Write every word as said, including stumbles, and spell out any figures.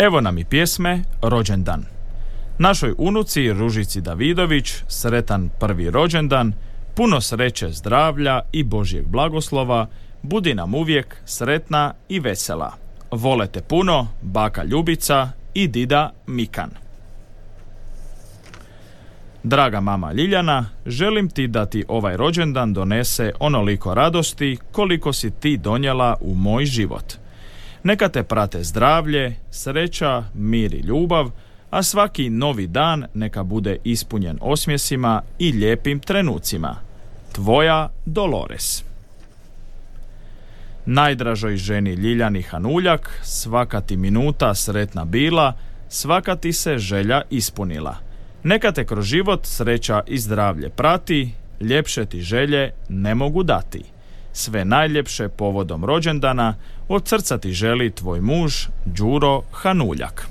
Evo nam i pjesme Rođendan. Našoj unuci Ružici Davidović sretan prvi rođendan, puno sreće, zdravlja i Božjeg blagoslova, budi nam uvijek sretna i vesela. Vole te puno baka Ljubica i dida Mikan. Draga mama Ljiljana, želim ti da ti ovaj rođendan donese onoliko radosti koliko si ti donijela u moj život. Neka te prate zdravlje, sreća, mir i ljubav, a svaki novi dan neka bude ispunjen osmjesima i lijepim trenucima. Tvoja Dolores. Najdražoj ženi Ljiljani Hanuljak, svaka ti minuta sretna bila, svaka ti se želja ispunila. Neka te kroz život sreća i zdravlje prati, ljepše ti želje ne mogu dati. Sve najljepše povodom rođendana od srca ti želi tvoj muž Đuro Hanuljak.